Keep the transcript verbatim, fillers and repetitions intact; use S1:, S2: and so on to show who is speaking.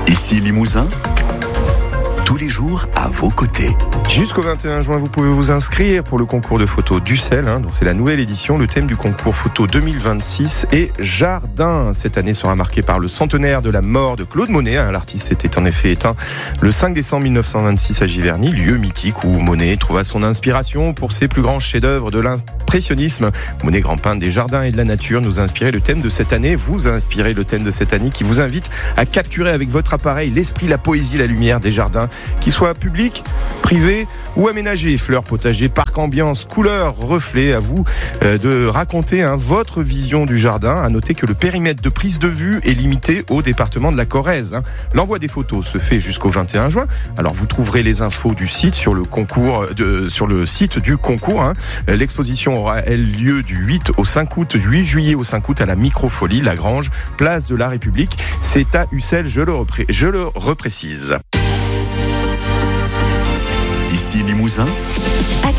S1: Ici Limousin, tous les jours à vos côtés.
S2: Jusqu'au vingt et un juin, vous pouvez vous inscrire pour le concours de photos d'Ussel, hein, dont c'est la nouvelle édition. Le thème du concours photo deux mille vingt-six est jardin. Cette année sera marquée par le centenaire de la mort de Claude Monet. Hein. L'artiste s'était en effet éteint le cinq décembre mille neuf cent vingt-six à Giverny, lieu mythique où Monet trouva son inspiration pour ses plus grands chefs-d'œuvre de l'impressionnisme. Monet, grand peintre des jardins et de la nature, nous a inspiré le thème de cette année. Vous a inspiré le thème de cette année qui vous invite à capturer avec votre appareil l'esprit, la poésie, la lumière des jardins, qu'ils soient publics, privés ou aménagés. Fleurs, potagers, parcs, ambiance, couleurs, reflets. À vous euh, de raconter hein, votre vision du jardin. À noter que le périmètre de prise de vue est limité au département de la Corrèze. Hein. L'envoi des photos se fait jusqu'au vingt et un juin. Alors vous trouverez les infos du site sur le concours, de, sur le site du concours. Hein. L'exposition aura elle lieu du huit au cinq août, du huit juillet au cinq août à la Microfolie, Lagrange, place de la République. C'est à Ussel, je le, repré- je le reprécise.
S1: Ici Limousin.